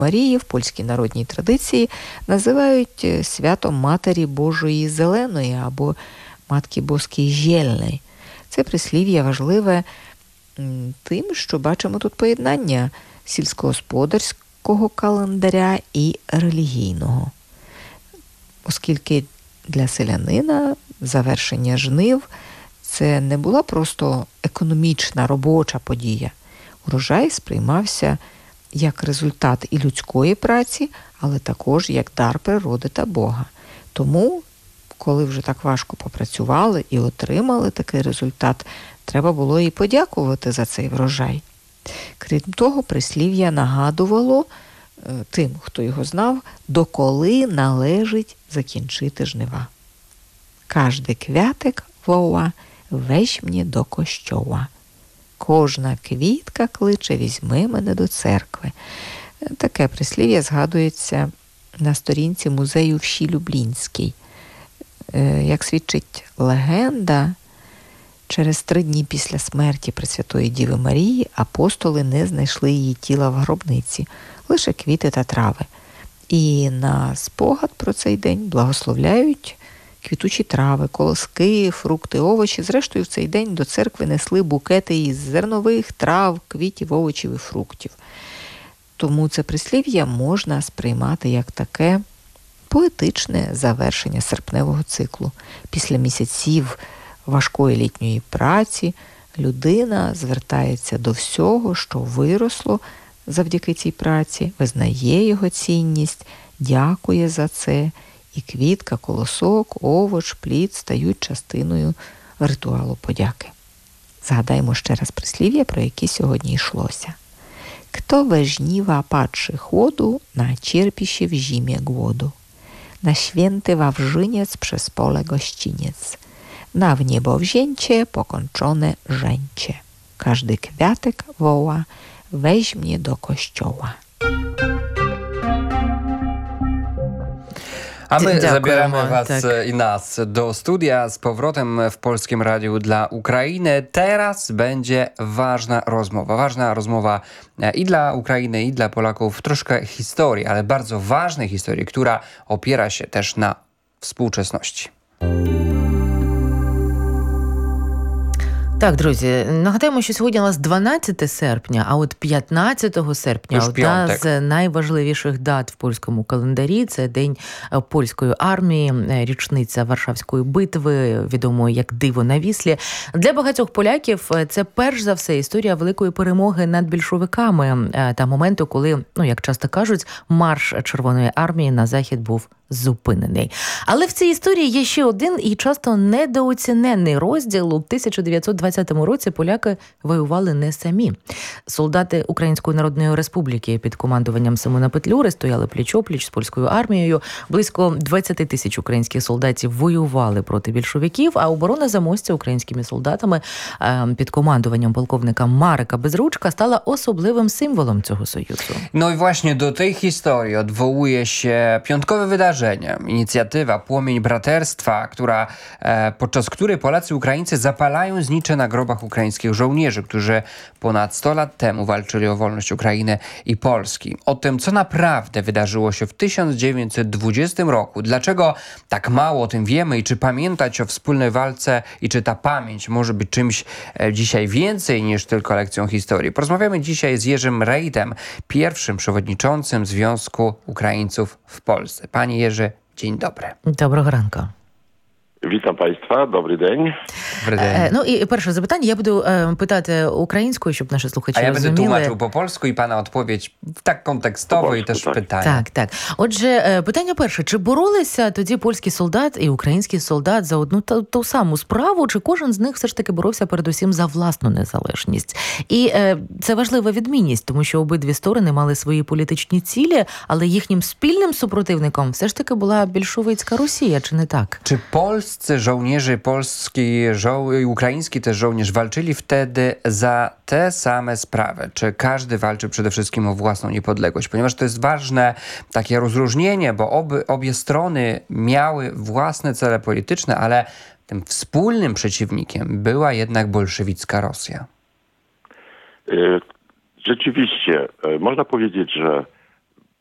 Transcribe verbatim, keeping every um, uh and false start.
Марії в польській народній традиції називають святом Матері Божої Зеленої або Матки Боskiej Zielnej. Це прислів'я важливе тим, що бачимо тут поєднання сільськогосподарського календаря і релігійного. Оскільки для селянина завершення жнив – це не була просто економічна робоча подія. Урожай сприймався як результат і людської праці, але також як дар природи та Бога. Тому, коли вже так важко попрацювали і отримали такий результат, треба було і подякувати за цей врожай. Крім того, прислів'я нагадувало тим, хто його знав, доколи належить закінчити жнива. «Каждий квятик, воła, weź mnie до костьоła». Кожна квітка кличе, візьми мене до церкви. Таке прислів'я згадується на сторінці музею Вші Люблінській. Як свідчить легенда, через три дні після смерті Пресвятої Діви Марії апостоли не знайшли її тіла в гробниці, лише квіти та трави. І на спогад про цей день благословляють квітучі трави, колоски, фрукти, овочі. Зрештою, в цей день до церкви несли букети із зернових, трав, квітів, овочів і фруктів. Тому це прислів'я можна сприймати як таке поетичне завершення серпневого циклу. Після місяців важкої літньої праці людина звертається до всього, що виросло завдяки цій праці, визнає його цінність, дякує за це, і квітка, колосок, овоч, плід стають частиною ритуалу подяки. Згадаємо ще раз прислів'я, про яке сьогодні йшлося. «Kto we żniwa patrzy chłodu, na cierpi się w zimie głodu. Na święty wawrzyniec przez pole gościniec. Na w niebo wzięcie pokończone żęcie. Każdy kwiatek woła, weź mnie do kościoła». A my Dziękujemy, zabieramy was tak. i nas do studia z powrotem w Polskim Radiu dla Ukrainy. Teraz będzie ważna rozmowa. Ważna rozmowa i dla Ukrainy, i dla Polaków. Troszkę historii, ale bardzo ważnej historii, która opiera się też na współczesności. Так, друзі, нагадаємо, що сьогодні у нас дванадцяте серпня, а от п'ятнадцятого серпня Тож одна п'ятик. з найважливіших дат в польському календарі – це День польської армії, річниця Варшавської битви, відомої як Диво на Віслі. Для багатьох поляків це перш за все історія великої перемоги над більшовиками та моменту, коли, ну, як часто кажуть, марш Червоної армії на захід був зупинений. Але в цій історії є ще один і часто недооцінений розділ. У тисяча дев'ятсот двадцятому році поляки воювали не самі. Солдати Української Народної Республіки під командуванням Симона Петлюри стояли пліч-опліч з польською армією. Близько двадцять тисяч українських солдатів воювали проти більшовиків, а оборона Замостя українськими солдатами під командуванням полковника Марека Безручка стала особливим символом цього союзу. No i właśnie do tej historii odwołuje się piątkowe wydarzenie. Inicjatywa Płomień Braterstwa, która, e, podczas której Polacy i Ukraińcy zapalają znicze na grobach ukraińskich żołnierzy, którzy ponad sto lat temu walczyli o wolność Ukrainy i Polski. O tym, co naprawdę wydarzyło się w tysiąc dziewięćset dwudziestym roku, dlaczego tak mało o tym wiemy i czy pamiętać o wspólnej walce i czy ta pamięć może być czymś e, dzisiaj więcej niż tylko lekcją historii. Porozmawiamy dzisiaj z Jerzym Rejtem, pierwszym przewodniczącym Związku Ukraińców w Polsce. Panie Jerzy, dzień dobry. Доброго ранку. Witam Państwa, dobry dzień. Dobry dzień. Е, ну і перше запитання, я буду е, питати українською, щоб наші слухачі A ja розуміли. będę tłumaczył po polsku i pana odpowiedź tak kontekstowo Po i też polsku, tak. pytania. Так, так. Отже, е, питання перше. Чи боролися тоді польський солдат і український солдат за одну ту, ту саму справу, чи кожен з них все ж таки боровся передусім за власну незалежність? І е, це важлива відмінність, тому що обидві сторони мали свої політичні цілі, але їхнім спільним супротивником все ж таки була більшовицька Росія, чи не так? Czy polscy żołnierze, polski żo- i ukraiński też żołnierz walczyli wtedy za te same sprawy? Czy każdy walczy przede wszystkim o własną niepodległość? Ponieważ to jest ważne takie rozróżnienie, bo oby, obie strony miały własne cele polityczne, ale tym wspólnym przeciwnikiem była jednak bolszewicka Rosja. E, Rzeczywiście, e, można powiedzieć, że